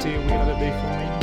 see a wheel of it be for me.